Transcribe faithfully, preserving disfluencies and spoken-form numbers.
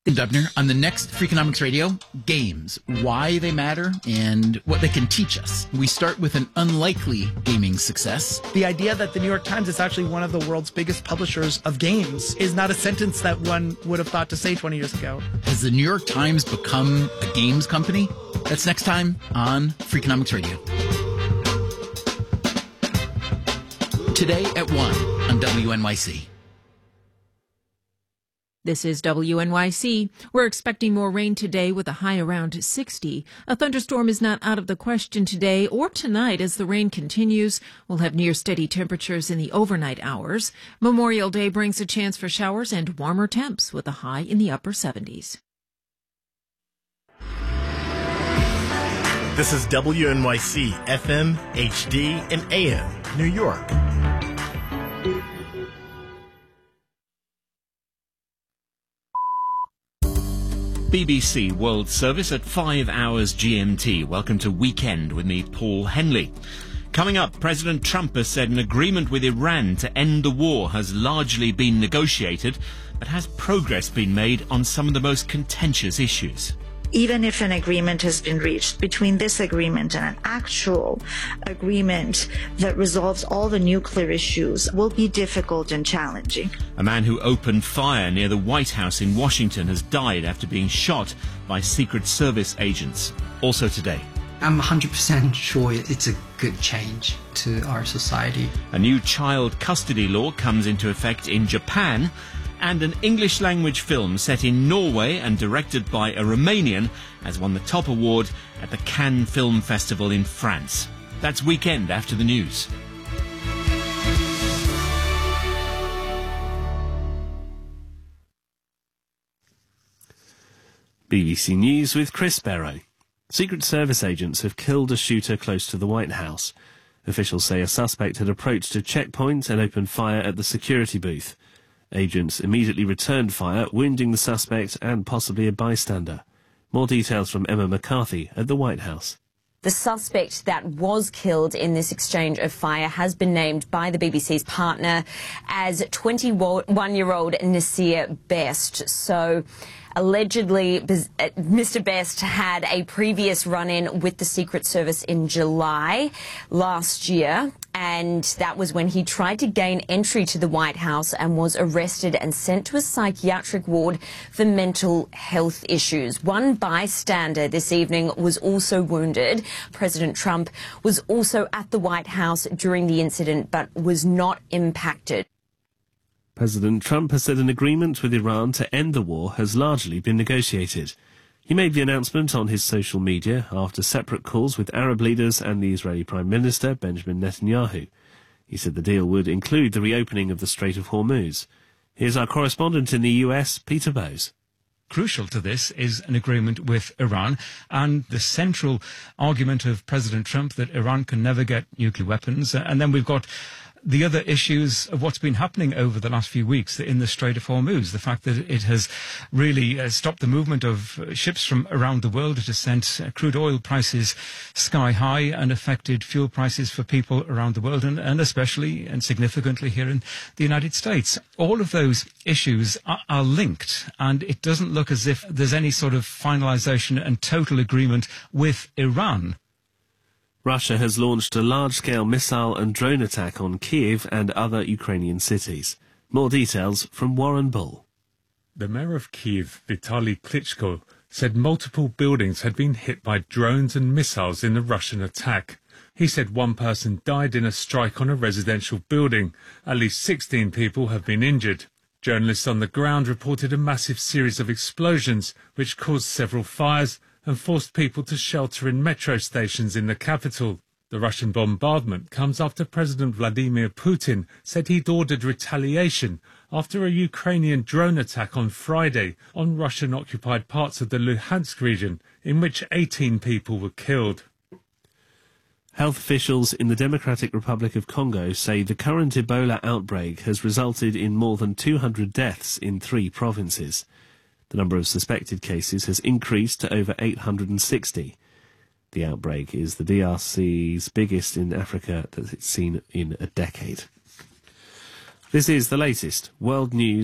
Dubner, on the next Freakonomics Radio, games, why they matter, and what they can teach us. We start with an unlikely gaming success. The idea that the New York Times is actually one of the world's biggest publishers of games is not a sentence that one would have thought to say twenty years ago. Has the New York Times become a games company? That's next time on Freakonomics Radio. Today at one on W N Y C. This is W N Y C. We're expecting more rain today with a high around sixty. A thunderstorm is not out of the question today or tonight as the rain continues. We'll have near steady temperatures in the overnight hours. Memorial Day brings a chance for showers and warmer temps with a high in the upper seventies. This is W N Y C F M, H D, and A M, New York. B B C World Service at five hours G M T. Welcome to Weekend with me, Paul Henley. Coming up, President Trump has said an agreement with Iran to end the war has largely been negotiated, but has progress been made on some of the most contentious issues? Even if an agreement has been reached, between this agreement and an actual agreement that resolves all the nuclear issues will be difficult and challenging. A man who opened fire near the White House in Washington has died after being shot by Secret Service agents. Also today. I'm one hundred percent sure it's a good change to our society. A new child custody law comes into effect in Japan. And an English-language film set in Norway and directed by a Romanian has won the top award at the Cannes Film Festival in France. That's Weekend after the news. B B C News with Chris Barrow. Secret Service agents have killed a shooter close to the White House. Officials say a suspect had approached a checkpoint and opened fire at the security booth. Agents immediately returned fire, wounding the suspect and possibly a bystander. More details from Emma McCarthy at the White House. The suspect that was killed in this exchange of fire has been named by the B B C's partner as twenty-one-year-old Nasir Best. So, allegedly, Mister Best had a previous run-in with the Secret Service in July last year, and that was when he tried to gain entry to the White House and was arrested and sent to a psychiatric ward for mental health issues. One bystander this evening was also wounded. President Trump was also at the White House during the incident but was not impacted. President Trump has said an agreement with Iran to end the war has largely been negotiated. He made the announcement on his social media after separate calls with Arab leaders and the Israeli Prime Minister, Benjamin Netanyahu. He said the deal would include the reopening of the Strait of Hormuz. Here's our correspondent in the U S, Peter Bowes. Crucial to this is an agreement with Iran, and the central argument of President Trump that Iran can never get nuclear weapons. And then we've got the other issues of what's been happening over the last few weeks in the Strait of Hormuz, the fact that it has really uh, stopped the movement of ships from around the world. It has sent uh, crude oil prices sky high and affected fuel prices for people around the world, and, and especially and significantly here in the United States. All of those issues are, are linked, and it doesn't look as if there's any sort of finalization and total agreement with Iran. Russia has launched a large-scale missile and drone attack on Kyiv and other Ukrainian cities. More details from Warren Bull. The mayor of Kyiv, Vitaly Klitschko, said multiple buildings had been hit by drones and missiles in the Russian attack. He said one person died in a strike on a residential building. At least sixteen people have been injured. Journalists on the ground reported a massive series of explosions, which caused several fires and forced people to shelter in metro stations in the capital. The Russian bombardment comes after President Vladimir Putin said he'd ordered retaliation after a Ukrainian drone attack on Friday on Russian-occupied parts of the Luhansk region, in which eighteen people were killed. Health officials in the Democratic Republic of Congo say the current Ebola outbreak has resulted in more than two hundred deaths in three provinces. The number of suspected cases has increased to over eight hundred sixty. The outbreak is the D R C's biggest in Africa that it's seen in a decade. This is the latest world news.